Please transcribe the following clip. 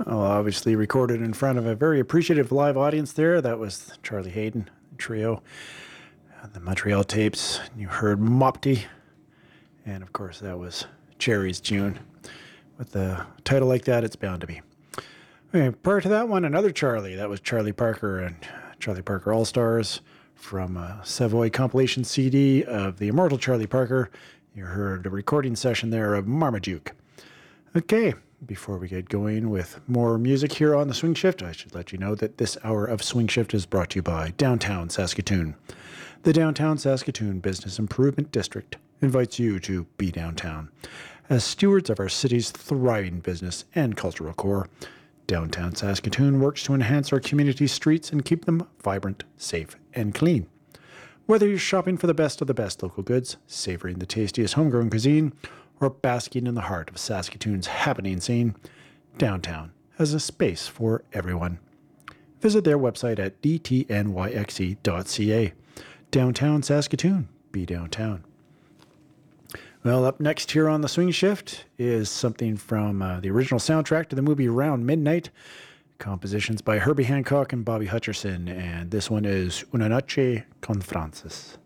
Well, obviously recorded in front of a very appreciative live audience there. That was Charlie Hayden Trio, the Montreal Tapes. You heard Mopti, and of course that was Cherry's tune. With a title like that, it's bound to be. Okay, prior to that one, another Charlie. That was Charlie Parker and Charlie Parker All-Stars from a Savoy compilation CD of the immortal Charlie Parker. You heard a recording session there of Marmaduke. Okay, before we get going with more music here on the Swing Shift, I should let you know that this hour of Swing Shift is brought to you by Downtown Saskatoon. The Downtown Saskatoon Business Improvement District invites you to be downtown. As stewards of our city's thriving business and cultural core, Downtown Saskatoon works to enhance our community streets and keep them vibrant, safe, and clean. Whether you're shopping for the best of the best local goods, savoring the tastiest homegrown cuisine, or basking in the heart of Saskatoon's happening scene, Downtown has a space for everyone. Visit their website at dtnyxe.ca. Downtown Saskatoon, be downtown. Well, up next here on the Swing Shift is something from the original soundtrack to the movie Round Midnight. Compositions by Herbie Hancock and Bobby Hutcherson, and this one is Una Noche con Francis.